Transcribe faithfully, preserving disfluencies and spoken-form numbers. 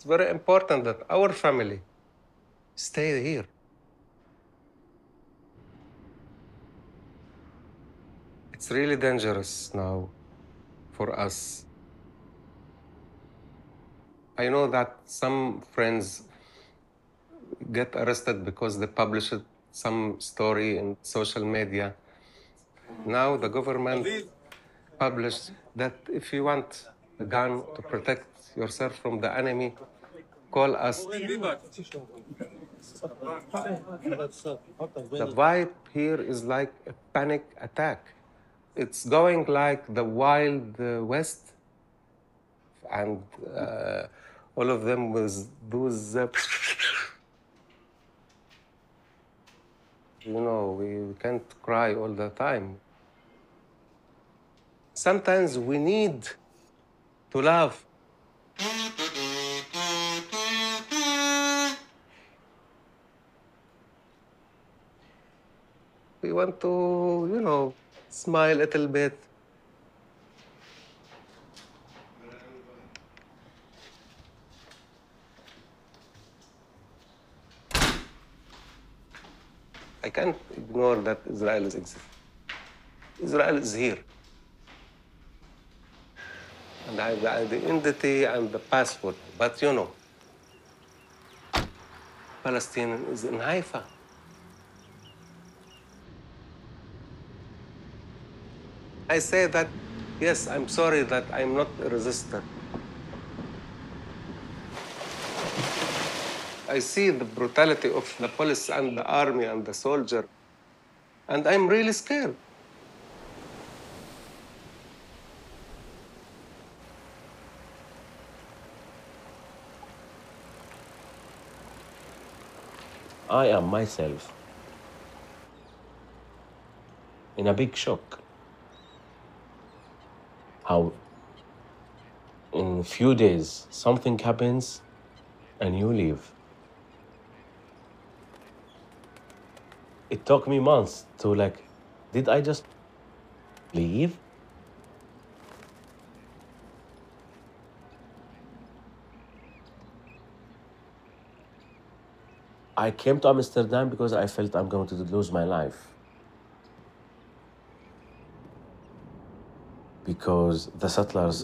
It's very important that our family stay here. It's really dangerous now for us. I know that some friends get arrested because they published some story in social media. Now the government published that if you want a gun to protect yourself from the enemy, call us. The vibe here is like a panic attack. It's going like the Wild uh, West, and uh, all of them with those, uh, you know, we, we can't cry all the time. Sometimes we need to laugh. We want to, you know, smile a little bit. I can't ignore that Israel is existing. Israel is here. And I have the identity and the passport. But you know, Palestine is in Haifa. I say that, yes, I'm sorry that I'm not a resistor. I see the brutality of the police and the army and the soldier, and I'm really scared. I am myself in a big shock. How in a few days something happens and you leave. It took me months to like, did I just leave? I came to Amsterdam because I felt I'm going to lose my life. Because the settlers